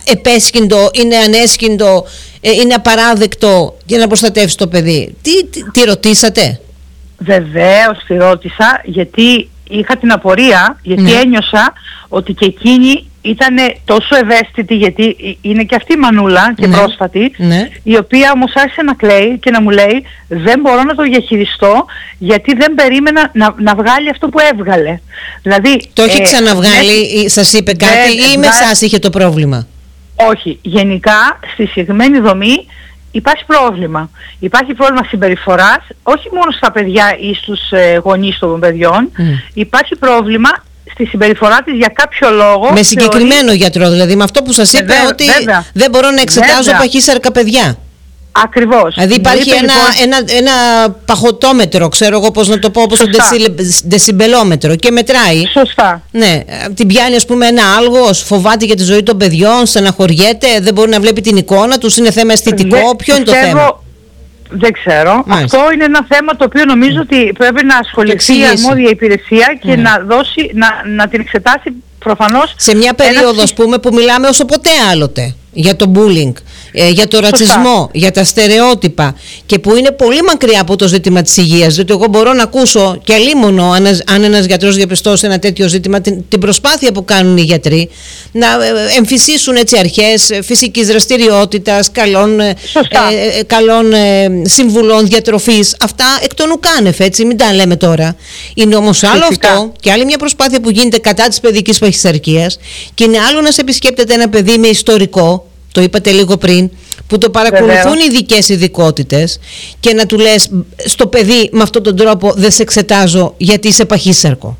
επέσχυντο, είναι ανέσχυντο, είναι απαράδεκτο για να προστατεύσει το παιδί? Τι ρωτήσατε? Βεβαίως τη ρώτησα, γιατί είχα την απορία, γιατί ένιωσα ότι και εκείνη ήταν τόσο ευαίσθητη, γιατί είναι και αυτή η μανούλα και πρόσφατη, η οποία όμως άρχισε να κλαίει και να μου λέει δεν μπορώ να το διαχειριστώ, γιατί δεν περίμενα να βγάλει αυτό που έβγαλε. Δηλαδή, το έχει ξαναβγάλει, σας είπε κάτι ή με εσάς είχε το πρόβλημα? Όχι, γενικά στη συγκεκριμένη δομή υπάρχει πρόβλημα. Υπάρχει πρόβλημα συμπεριφοράς, όχι μόνο στα παιδιά ή στους γονείς των παιδιών. Υπάρχει πρόβλημα στη συμπεριφορά της για κάποιο λόγο. Με συγκεκριμένο γιατρό, δηλαδή με αυτό που σας είπε, ότι δεν μπορώ να εξετάζω παχύσαρκα παιδιά. Ακριβώς. Δηλαδή υπάρχει ένα παχωτόμετρο, ξέρω εγώ πώς να το πω, όπως το δεσιμπελόμετρο, και μετράει. Σωστά. Ναι, την πιάνει ας πούμε ένα άλγος, φοβάται για τη ζωή των παιδιών, στεναχωριέται, δεν μπορεί να βλέπει την εικόνα τους, είναι θέμα αισθητικό, ποιο είναι το θέμα? Δεν ξέρω. Μάλιστα. Αυτό είναι ένα θέμα το οποίο νομίζω ότι πρέπει να ασχοληθεί η αρμόδια υπηρεσία και να δώσει, να την εξετάσει προφανώς. Σε μια περίοδο ας πούμε που μιλάμε όσο ποτέ άλλοτε για το bullying, για το ρατσισμό, για τα στερεότυπα, και που είναι πολύ μακριά από το ζήτημα της υγείας, διότι εγώ μπορώ να ακούσω και αλίμονο αν ένας γιατρός διαπιστώσει ένα τέτοιο ζήτημα, την προσπάθεια που κάνουν οι γιατροί να εμφυσίσουν έτσι αρχές φυσικής δραστηριότητας, καλών συμβουλών διατροφής, αυτά εκ των ουκάνευ, έτσι, μην τα λέμε τώρα. Είναι όμως άλλο αυτό και άλλη μια προσπάθεια που γίνεται κατά της παιδικής παχυσαρκίας, και είναι άλλο να σε επισκέπτεται ένα παιδί με ιστορικό, το είπατε λίγο πριν, που το παρακολουθούν ειδικές ειδικότητες, και να του λες στο παιδί με αυτόν τον τρόπο δεν σε εξετάζω γιατί είσαι παχύσαρκο.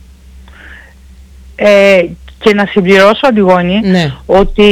Και να συμπληρώσω, Αντιγόνη, ότι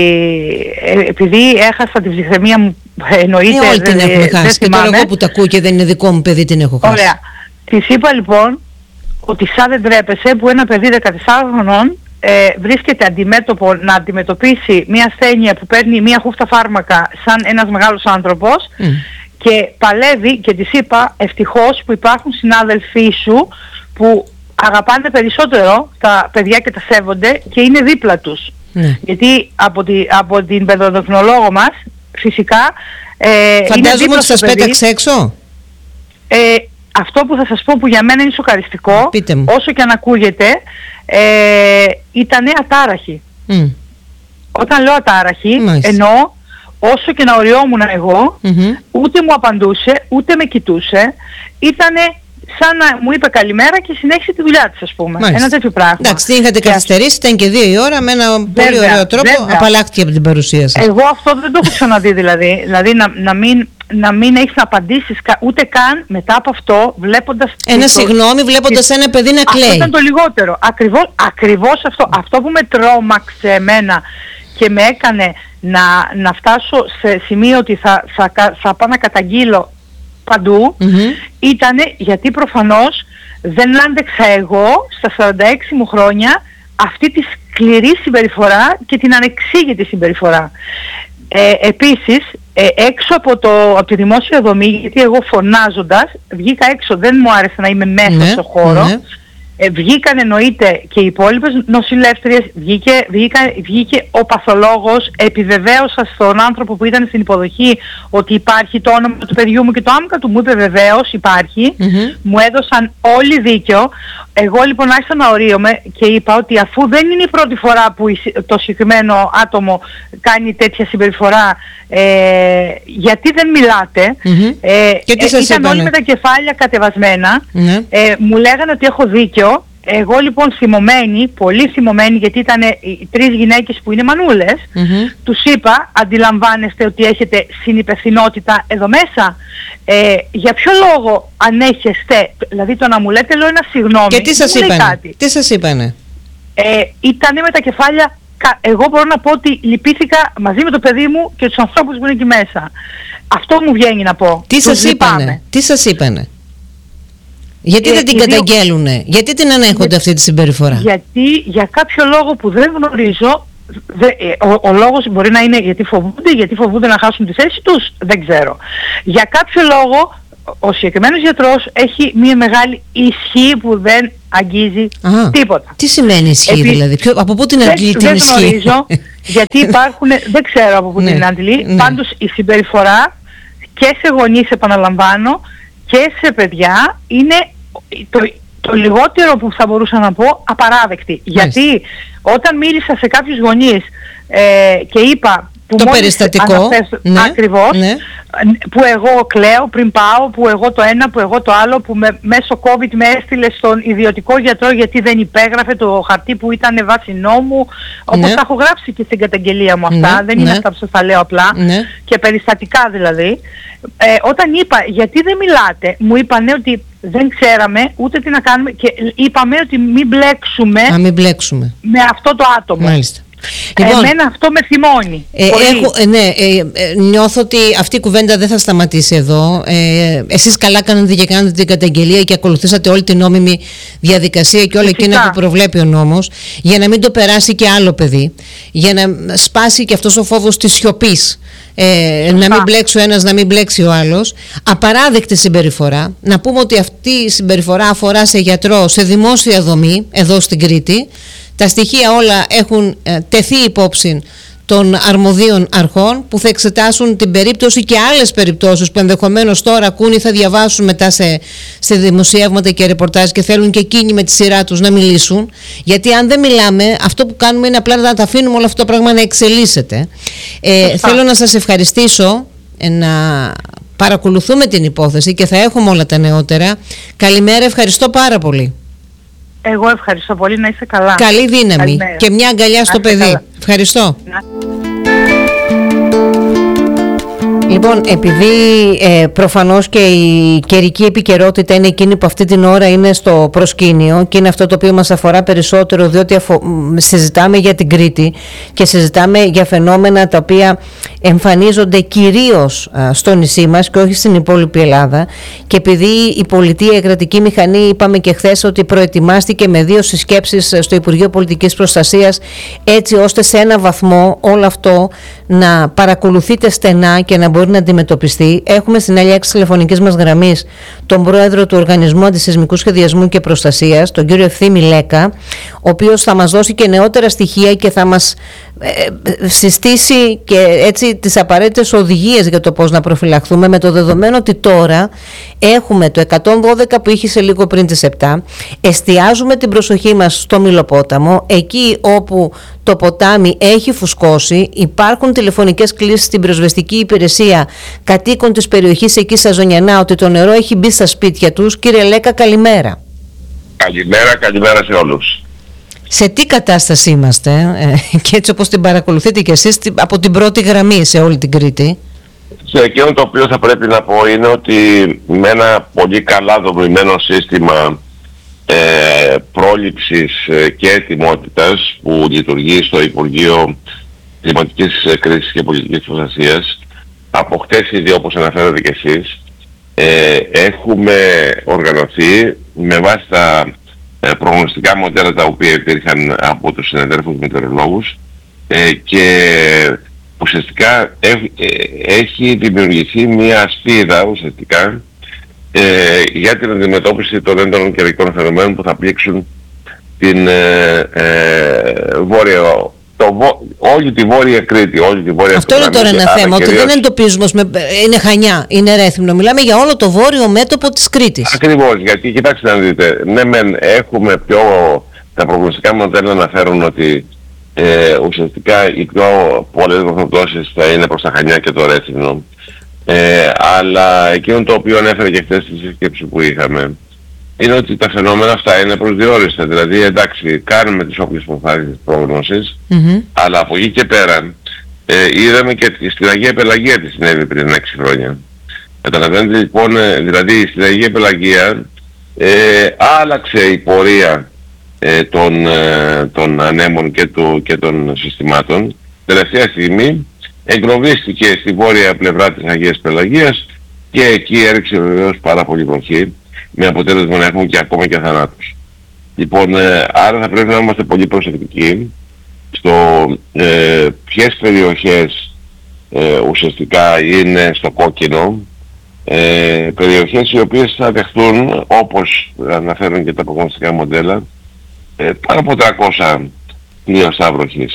επειδή έχασα την ψυχραιμία μου, εννοείται, όλοι την έχουμε χάσει, και τώρα εγώ που τα ακούω και δεν είναι δικό μου παιδί την έχω χάσει. Ωραία. Της είπα λοιπόν ότι σαν δεν τρέπεσαι που ένα παιδί 14 χρονών βρίσκεται αντιμέτωπο να αντιμετωπίσει μια ασθένεια που παίρνει μια χούφτα φάρμακα σαν ένας μεγάλος άνθρωπος, και παλεύει, και της είπα ευτυχώς που υπάρχουν συνάδελφοί σου που αγαπάνε περισσότερο τα παιδιά και τα σέβονται και είναι δίπλα τους. Γιατί από την παιδοδοκνολόγο μας φυσικά φαντάζομαι ότι σας πέταξε έξω. Αυτό που θα σας πω που για μένα είναι σοκαριστικό, όσο και αν ακούγεται, ήτανε ατάραχη. Όταν λέω ατάραχη, εννοώ όσο και να οριόμουν εγώ, ούτε μου απαντούσε, ούτε με κοιτούσε, ήτανε σαν να μου είπε καλημέρα και συνέχισε τη δουλειά της, ας πούμε. Ένα τέτοιο πράγμα. Εντάξει, τι είχατε καθυστερήσει, ήταν και 2 η ώρα, με ένα πολύ ωραίο τρόπο, απαλλάχθηκε από την παρουσία σας. Εγώ αυτό δεν το έχω ξαναδεί, δηλαδή να μην έχεις να απαντήσεις ούτε καν μετά από αυτό, βλέποντας ένα συγγνώμη, βλέποντας ένα παιδί να κλαίει. Αυτό ήταν το λιγότερο. Ακριβώς αυτό. Αυτό που με τρόμαξε εμένα και με έκανε να φτάσω σε σημείο ότι θα πάω να καταγγείλω παντού, ήτανε γιατί προφανώς δεν άντεξα εγώ στα 46 μου χρόνια αυτή τη σκληρή συμπεριφορά και την ανεξήγητη συμπεριφορά. Επίσης, έξω από τη δημόσια δομή, γιατί εγώ φωνάζοντας βγήκα έξω, δεν μου άρεσε να είμαι μέσα στο χώρο, βγήκαν εννοείται και οι υπόλοιπες νοσηλεύτριες, βγήκε ο παθολόγος, επιβεβαίωσα στον άνθρωπο που ήταν στην υποδοχή ότι υπάρχει το όνομα του παιδιού μου και το άμκα του, μου είπε βεβαίως υπάρχει, μου έδωσαν όλοι δίκιο. Εγώ λοιπόν άρχισα να ορίομαι και είπα ότι αφού δεν είναι η πρώτη φορά που το συγκεκριμένο άτομο κάνει τέτοια συμπεριφορά, γιατί δεν μιλάτε? Και τι σας ήταν όλοι με τα κεφάλια κατεβασμένα, μου λέγανε ότι έχω δίκιο. Εγώ λοιπόν θυμωμένη, πολύ θυμωμένη, γιατί ήταν 3 γυναίκες που είναι μανούλες, τους είπα, αντιλαμβάνεστε ότι έχετε συνυπευθυνότητα εδώ μέσα? Για ποιο λόγο ανέχεστε, δηλαδή το να μου λέτε, λέω ένα συγγνώμη. Και τι σας είπανε? Τι σας είπανε? Ήτανε με τα κεφάλια, εγώ μπορώ να πω ότι λυπήθηκα μαζί με το παιδί μου και τους ανθρώπους που είναι εκεί μέσα. Αυτό μου βγαίνει να πω. Τι σας είπανε? Γιατί δεν την καταγγέλουνε? Γιατί την ανέχονται αυτή τη συμπεριφορά? Γιατί για κάποιο λόγο που δεν γνωρίζω, ο λόγος μπορεί να είναι γιατί φοβούνται να χάσουν τη θέση τους, δεν ξέρω. Για κάποιο λόγο ο συγκεκριμένος γιατρός έχει μια μεγάλη ισχύ που δεν αγγίζει τίποτα. Τι σημαίνει ισχύ δηλαδή? Από πού την αγγίζει την ισχύ? Δεν γνωρίζω. γιατί υπάρχουν, δεν ξέρω από πού την αντιλεί, πάντως η συμπεριφορά και σε γονείς, επαναλαμβάνω, και σε παιδιά είναι το λιγότερο που θα μπορούσα να πω απαράδεκτη. Γιατί όταν μίλησα σε κάποιους γονείς και είπα που το περιστατικό, ακριβώς, που εγώ κλαίω πριν πάω, που εγώ το ένα, που εγώ το άλλο, που μέσω COVID με έστειλε στον ιδιωτικό γιατρό γιατί δεν υπέγραφε το χαρτί που ήταν βάση νόμου, όπως τα έχω γράψει και στην καταγγελία μου αυτά, δεν είναι αυτά που σας τα λέω απλά, και περιστατικά δηλαδή. Όταν είπα γιατί δεν μιλάτε, μου είπανε ότι δεν ξέραμε ούτε τι να κάνουμε και είπαμε ότι μην μπλέξουμε με αυτό το άτομο. Μάλιστα. Λοιπόν, εμένα αυτό με θυμώνει. Νιώθω ότι αυτή η κουβέντα δεν θα σταματήσει εδώ. Εσείς καλά κάνατε και κάνατε την καταγγελία και ακολουθήσατε όλη την νόμιμη διαδικασία και όλα εκείνα που προβλέπει ο νόμος, για να μην το περάσει και άλλο παιδί, για να σπάσει και αυτός ο φόβος της σιωπής. Να μην μπλέξει ο ένας, να μην μπλέξει ο άλλος. Απαράδεκτη συμπεριφορά. Να πούμε ότι αυτή η συμπεριφορά αφορά σε γιατρό, σε δημόσια δομή εδώ στην Κρήτη. Τα στοιχεία όλα έχουν τεθεί υπόψη των αρμοδίων αρχών που θα εξετάσουν την περίπτωση και άλλες περιπτώσεις που ενδεχομένως τώρα ακούν ή θα διαβάσουν μετά σε δημοσιεύματα και ρεπορτάζ και θέλουν και εκείνοι με τη σειρά τους να μιλήσουν. Γιατί αν δεν μιλάμε, αυτό που κάνουμε είναι απλά να τα αφήνουμε όλο αυτό το πράγμα να εξελίσσεται. Θέλω να σας ευχαριστήσω, να παρακολουθούμε την υπόθεση και θα έχουμε όλα τα νεότερα. Καλημέρα, ευχαριστώ πάρα πολύ. Εγώ ευχαριστώ πολύ, να είσαι καλά. Καλή δύναμη. Καλημέρα. Και μια αγκαλιά στο παιδί. Καλά. Ευχαριστώ. Λοιπόν, επειδή προφανώς και η καιρική επικαιρότητα είναι εκείνη που αυτή την ώρα είναι στο προσκήνιο και είναι αυτό το οποίο μας αφορά περισσότερο, διότι συζητάμε για την Κρήτη και συζητάμε για φαινόμενα τα οποία εμφανίζονται κυρίως στο νησί μας και όχι στην υπόλοιπη Ελλάδα, και επειδή η πολιτεία, η κρατική μηχανή, είπαμε και χθες ότι προετοιμάστηκε με 2 συσκέψεις στο Υπουργείο Πολιτικής Προστασίας, έτσι ώστε σε ένα βαθμό όλο αυτό να παρακολουθείτε στενά και να μπορεί να αντιμετωπιστεί. Έχουμε στην άλλη άκρη τηλεφωνικής μας γραμμής τον πρόεδρο του Οργανισμού Αντισεισμικού Σχεδιασμού και Προστασίας, τον κύριο Ευθύμη Λέκα, ο οποίος θα μας δώσει και νεότερα στοιχεία και θα μας συστήσει και έτσι τις απαραίτητες οδηγίες για το πώς να προφυλαχθούμε, με το δεδομένο ότι τώρα έχουμε το 112 που είχε σε λίγο πριν τις 7. Εστιάζουμε την προσοχή μας στο Μηλοπόταμο, εκεί όπου το ποτάμι έχει φουσκώσει. Υπάρχουν τηλεφωνικές κλήσεις στην πυροσβεστική υπηρεσία κατοίκων της περιοχής εκεί στα Ζωνιανά ότι το νερό έχει μπει στα σπίτια τους. Κύριε Λέκα, καλημέρα. Καλημέρα σε όλους. Σε τι κατάσταση είμαστε και έτσι όπως την παρακολουθείτε και εσείς από την πρώτη γραμμή σε όλη την Κρήτη? Σε εκείνο το οποίο θα πρέπει να πω είναι ότι με ένα πολύ καλά δομημένο σύστημα πρόληψης και ετοιμότητας που λειτουργεί στο Υπουργείο Κλιματικής Κρίσης και Πολιτικής Προστασίας, από χτες ήδη, όπως αναφέρατε και εσείς, έχουμε οργανωθεί με βάση τα προγνωστικά μοντέλα τα οποία υπήρχαν από τους συναδέλφους μετεωρολόγους και ουσιαστικά έχει δημιουργηθεί μια ασπίδα ουσιαστικά για την αντιμετώπιση των έντονων καιρικών φαινομένων που θα πλήξουν την όλη τη Βόρεια Κρήτη, όλη τη Βόρεια. Αυτό είναι τώρα ένα θέμα, ότι δεν εντοπίζουμε, είναι Χανιά, είναι Ρέθυμνο, μιλάμε για όλο το βόρειο μέτωπο της Κρήτης. Ακριβώς, γιατί κοιτάξτε να δείτε, ναι μεν έχουμε τα προγνωστικά μοντέλα αναφέρουν ότι ουσιαστικά οι πιο πολλές βαθμοπτώσεις θα είναι προς τα Χανιά και το Ρέθυμνο, αλλά εκείνο το οποίο ανέφερε και χθες στη συσκέψη που είχαμε είναι ότι τα φαινόμενα αυτά είναι προσδιορίστα. Δηλαδή, εντάξει, κάνουμε τις όποιες προφάσεις της πρόγνωσης, αλλά από εκεί και πέρα είδαμε και στην Αγία Πελαγία τι συνέβη πριν 6 χρόνια. Καταλαβαίνετε λοιπόν, δηλαδή στην Αγία Πελαγία άλλαξε η πορεία των ανέμων και των συστημάτων. Τελευταία στιγμή εγκλωβίστηκε στη βόρεια πλευρά της Αγίας Πελαγίας και εκεί έριξε βεβαίως πάρα πολύ βροχή, με αποτέλεσμα να έχουμε και ακόμα και θανάτους. Λοιπόν, άρα θα πρέπει να είμαστε πολύ προσεκτικοί στο ποιες περιοχές ουσιαστικά είναι στο κόκκινο, περιοχές οι οποίες θα δεχτούν, όπως αναφέρουν και τα προγνωστικά μοντέλα, πάνω από 300 χιλιοστά βροχής.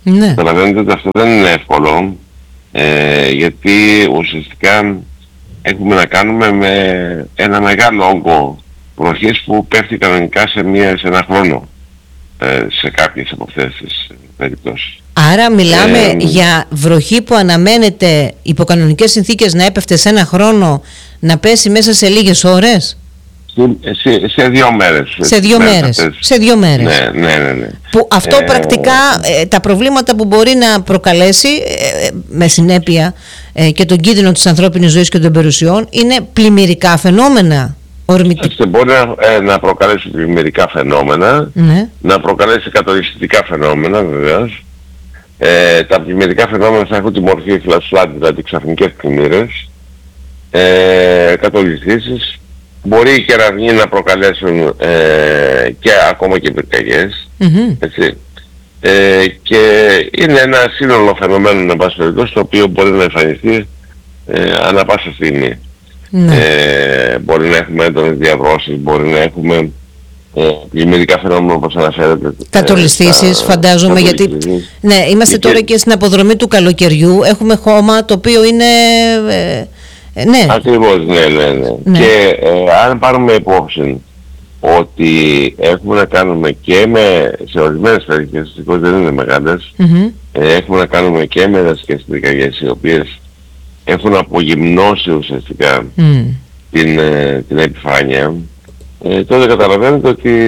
Ναι. Καταλαβαίνετε ότι αυτό δεν είναι εύκολο, γιατί ουσιαστικά έχουμε να κάνουμε με ένα μεγάλο όγκο βροχής που πέφτει κανονικά σε ένα χρόνο, σε κάποιες από αυτές τις περιπτώσεις. Άρα μιλάμε για βροχή που αναμένεται υπό κανονικές συνθήκες να έπεφτε σε ένα χρόνο, να πέσει μέσα σε λίγες ώρες. Σε 2 μέρες. Σε 2 μέρες. Ναι. Που αυτό πρακτικά τα προβλήματα που μπορεί να προκαλέσει με συνέπεια και τον κίνδυνο της ανθρώπινης ζωής και των περιουσιών είναι πλημμυρικά φαινόμενα. Μπορεί να προκαλέσει πλημμυρικά φαινόμενα, ναι. Να προκαλέσει κατοριστικά φαινόμενα βεβαίως. Τα πλημμυρικά φαινόμενα θα έχουν τη μορφή flash flood, δηλαδή ξαφνικές πλημμύρες, κατολιστήσεις. Μπορεί και ραβνοί να προκαλέσουν και ακόμα και πυρκαγιές, έτσι. Και είναι ένα σύνολο φαινομένων, εν πάση περιπτώσει, το οποίο μπορεί να εμφανιστεί ανά πάσα στιγμή. Μπορεί να έχουμε έντονες διαβρώσεις, μπορεί να έχουμε πλημμυρικά φαινόμενα όπως αναφέρετε. Κατολιστήσεις, φαντάζομαι, γιατί ναι, είμαστε τώρα και στην αποδρομή του καλοκαιριού, έχουμε χώμα το οποίο είναι... ναι. Ακριβώς, ναι. Και αν πάρουμε υπόψη ότι έχουμε να κάνουμε και σε ορισμένες περιοχές, δεν είναι μεγάλες, έχουμε να κάνουμε και με δασικές πυρκαγιές οι οποίες έχουν απογυμνώσει ουσιαστικά την επιφάνεια, τότε καταλαβαίνετε ότι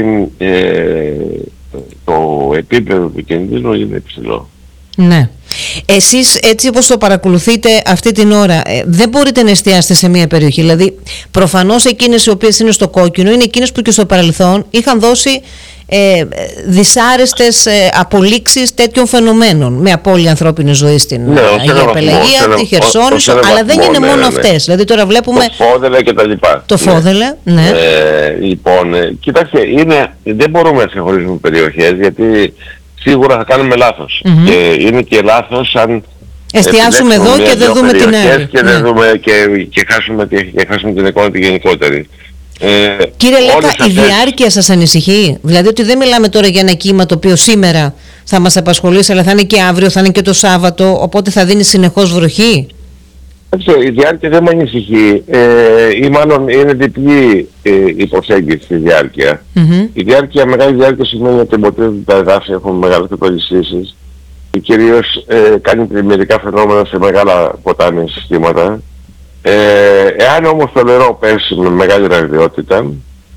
το επίπεδο του κινδύνου είναι υψηλό. Ναι. Εσείς έτσι όπως το παρακολουθείτε αυτή την ώρα, δεν μπορείτε να εστιάσετε σε μία περιοχή. Δηλαδή προφανώς εκείνες οι οποίες είναι στο κόκκινο είναι εκείνες που και στο παρελθόν είχαν δώσει δυσάρεστες απολύξεις τέτοιων φαινομένων, με απώλεια ανθρώπινης ζωής στην Αγία Πελαγία, τη Χερσόνησο, αλλά δεν είναι μόνο αυτές. Δηλαδή τώρα βλέπουμε το Φόδελε και τα λοιπά. Το Φόδελε, ναι. Λοιπόν, κοιτάξτε, δεν μπορούμε να ξεχωρίσουμε περιοχές, γιατί σίγουρα θα κάνουμε λάθος. Και είναι και λάθος αν εστιάσουμε εδώ και δεν δούμε την άλλη. Και χάσουμε την εικόνα τη γενικότερη. Κύριε Λέκα, η διάρκεια σας ανησυχεί? Δηλαδή ότι δεν μιλάμε τώρα για ένα κύμα το οποίο σήμερα θα μας απασχολήσει, αλλά θα είναι και αύριο, θα είναι και το Σάββατο, οπότε θα δίνει συνεχώς βροχή? Η διάρκεια δεν με ανησυχεί, ή μάλλον είναι διπλή η προσέγγιση στη διάρκεια. Η μεγάλη διάρκεια σημαίνει ότι εμποτίζονται τα εδάφη, έχουν μεγάλες κατολιστήσεις και κυρίως κάνει πλημμυρικά φαινόμενα σε μεγάλα ποτάμια συστήματα. Εάν όμως το νερό πέσει με μεγάλη ραγδιότητα,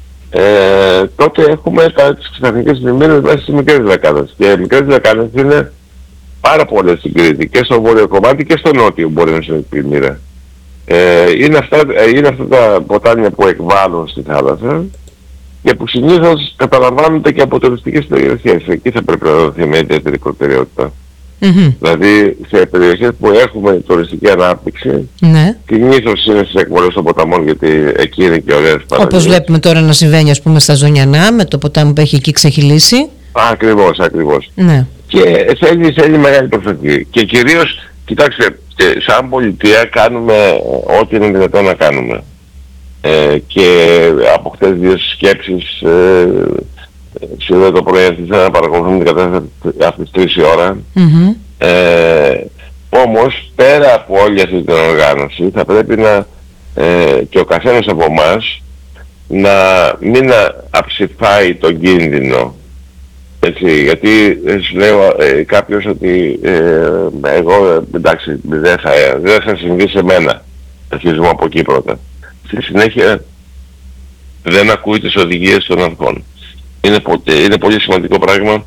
τότε έχουμε τις ξαφνικές πλημμύρες μέσα στις μικρές λεκάνες. Και οι μικρές λεκάνες είναι πάρα πολλές στην Κρήτη, και στο βόρειο κομμάτι και στο νότιο μπορεί να είναι πλημμύρα. Είναι αυτά τα ποτάμια που εκβάλλουν στη θάλασσα και που συνήθως καταλαμβάνονται και από τουριστικές περιοχές. Εκεί θα πρέπει να δοθεί με ιδιαίτερη προτεραιότητα. Δηλαδή σε περιοχές που έχουμε τουριστική ανάπτυξη, συνήθως είναι στις εκβολές των ποταμών, γιατί εκεί είναι και ωραίες παραλίες. Όπως βλέπουμε τώρα να συμβαίνει, ας πούμε, στα Ζωνιανά, με το ποτάμι που έχει εκεί ξεχυλήσει. Ακριβώς. Ναι. Και θέλει μεγάλη προσοχή. Και κυρίως, κοιτάξτε, σαν πολιτεία κάνουμε ό,τι είναι δυνατόν να κάνουμε. Και από χτες 2 σκέψεις, σήμερα το πρωί αρχίσαμε να παρακολουθούμε την κατάσταση αυτή τις 3 η ώρα. Όμως, πέρα από όλη αυτή την οργάνωση, θα πρέπει και ο καθένας από εμάς να μην αψηφάει τον κίνδυνο. Έτσι, γιατί σου λέω κάποιος ότι εγώ, εντάξει, δεν θα συμβεί σε μένα. Αρχίζουμε από εκεί πρώτα. Στη συνέχεια δεν ακούει τις οδηγίες των αρχών. Είναι πολύ σημαντικό πράγμα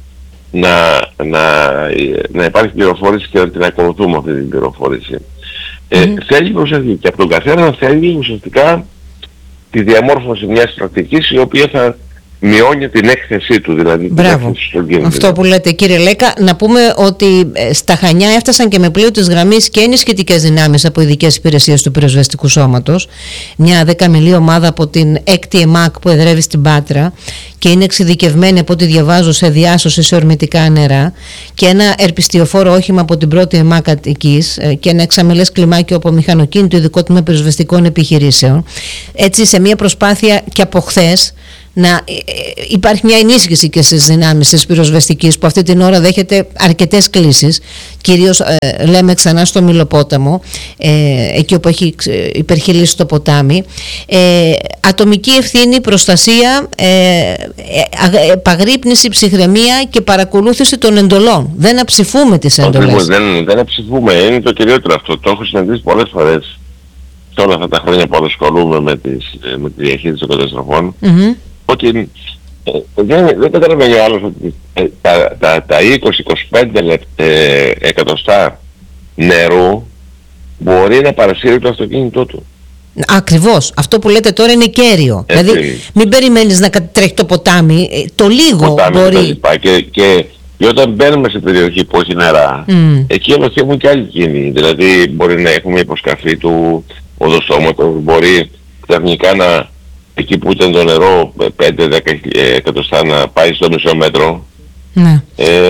να υπάρχει πληροφόρηση και να την ακολουθούμε αυτή την πληροφόρηση. Θέλει προσοχή και από τον καθένα θέλει ουσιαστικά τη διαμόρφωση μιας πρακτικής η οποία θα μειώνει την έκθεσή του, δηλαδή την έκθεση στον κίνδυνο. Αυτό που λέτε, κύριε Λέκα, να πούμε ότι στα Χανιά έφτασαν και με πλοίο της γραμμής και ενισχυτικές δυνάμεις από ειδικές υπηρεσίες του πυροσβεστικού σώματος, μια 10 ομάδα από την 6η ΕΜΑΚ που εδρεύει στην Πάτρα και είναι εξειδικευμένη, από ό,τι διαβάζω, σε διάσωση σε ορμητικά νερά, και ένα ερπιστιοφόρο όχημα από την 1η ΕΜΑΚ Αττικής και ένα εξαμελές κλιμάκιο από μηχανοκίνητο ειδικό τμήμα πυροσβεστικών επιχειρήσεων. Έτσι, σε μια προσπάθεια και από χθες να υπάρχει μια ενίσχυση και στις δυνάμεις της πυροσβεστικής, που αυτή την ώρα δέχεται αρκετές κλήσεις, κυρίως λέμε ξανά στο Μυλοπόταμο, εκεί όπου έχει υπερχειλήσει το ποτάμι. Ατομική ευθύνη, προστασία, επαγρύπνηση, ψυχραιμία και παρακολούθηση των εντολών. Δεν αψηφούμε τις εντολές. Δεν αψηφούμε, είναι το κυριότερο αυτό. Το έχω συναντήσει πολλές φορές σε όλα αυτά τα χρόνια που ασχολούμαι με τη διαχείριση των καταστροφών, ότι δεν καταλαβαίνει ο άλλος ότι τα 20-25 εκατοστά νερού μπορεί να παρασύρει το αυτοκίνητό του. Ακριβώς. Αυτό που λέτε τώρα είναι κέριο. Δηλαδή μην περιμένεις να τρέχει το ποτάμι, το λίγο μπορεί. Και όταν μπαίνουμε σε περιοχή που έχει νερά, εκεί έχουν και άλλοι κίνδυνοι. Δηλαδή μπορεί να έχουμε υποσκαφή του οδοστόματος, μπορεί ξαφνικά εκεί που ήταν το νερό 5-10 εκατοστά να πάει στο μισό μέτρο. Ναι.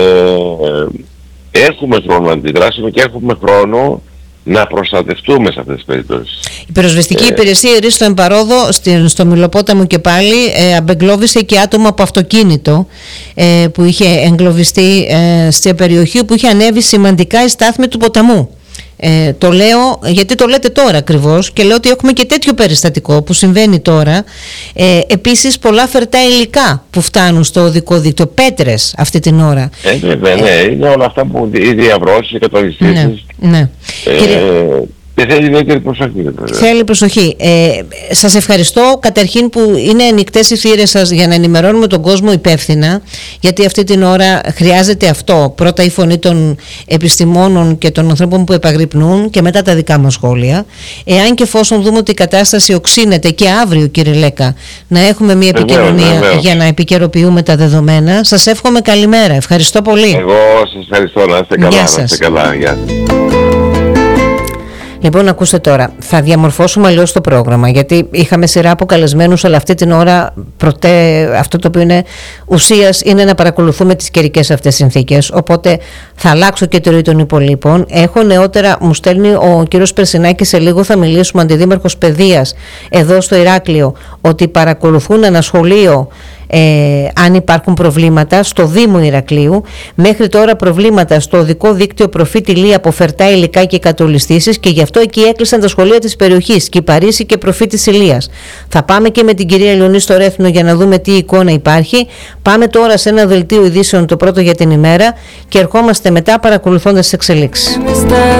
Έχουμε χρόνο να αντιδράσουμε και έχουμε χρόνο να προστατευτούμε σε αυτές τις περιπτώσεις. Η πυροσβεστική υπηρεσία Ρίστο Εμπαρόδο στο Μυλοπόταμο και πάλι απεγκλώβησε και άτομα από αυτοκίνητο που είχε εγκλωβιστεί σε περιοχή που είχε ανέβει σημαντικά η στάθμη του ποταμού. Το λέω γιατί το λέτε τώρα ακριβώς, και λέω ότι έχουμε και τέτοιο περιστατικό που συμβαίνει τώρα. Επίσης πολλά φερτά υλικά που φτάνουν στο οδικό δίκτυο, πέτρες αυτή την ώρα. Ναι, είναι όλα αυτά που οι διαβρώσεις, οι κατολιστήσεις. Ναι. Και θέλει ιδιαίτερη προσοχή. Θέλει προσοχή. Σας ευχαριστώ καταρχήν που είναι ανοιχτές οι θύρες σας για να ενημερώνουμε τον κόσμο υπεύθυνα, γιατί αυτή την ώρα χρειάζεται αυτό. Πρώτα η φωνή των επιστημόνων και των ανθρώπων που επαγρυπνούν και μετά τα δικά μας σχόλια. Εάν και εφόσον δούμε ότι η κατάσταση οξύνεται και αύριο, κύριε Λέκα, να έχουμε μια επικοινωνία για να επικαιροποιούμε τα δεδομένα. Σας εύχομαι καλημέρα. Ευχαριστώ πολύ. Εγώ σας ευχαριστώ. Να είστε καλά. Να είστε καλά. Γεια σας. Λοιπόν, ακούστε τώρα, θα διαμορφώσουμε αλλιώς το πρόγραμμα, γιατί είχαμε σειρά από καλεσμένους, αλλά αυτή την ώρα αυτό το οποίο είναι ουσίας είναι να παρακολουθούμε τις καιρικές αυτές συνθήκες, οπότε θα αλλάξω και το ροή των υπολείπων. Έχω νεότερα, μου στέλνει ο κύριος Περσινάκης, σε λίγο θα μιλήσουμε, αντιδήμαρχος παιδείας εδώ στο Ηράκλειο, ότι παρακολουθούν ένα σχολείο αν υπάρχουν προβλήματα στο Δήμο Ηρακλείου. Μέχρι τώρα προβλήματα στο οδικό δίκτυο Προφήτη Λία από φερτά υλικά και κατολιστήσεις, και γι' αυτό εκεί έκλεισαν τα σχολεία της περιοχής, Κυπαρίσι και Προφήτης Ηλίας. Θα πάμε και με την κυρία Λιονή στο Ρέθινο για να δούμε τι εικόνα υπάρχει. Πάμε τώρα σε ένα δελτίο ειδήσεων, το πρώτο για την ημέρα, και ερχόμαστε μετά παρακολουθώντας τις εξελίξεις.